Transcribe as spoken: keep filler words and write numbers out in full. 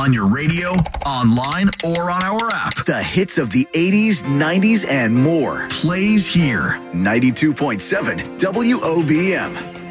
on your radio, online, or on our app. The hits of the eighties, nineties, and more. Plays here. ninety-two point seven W O B M.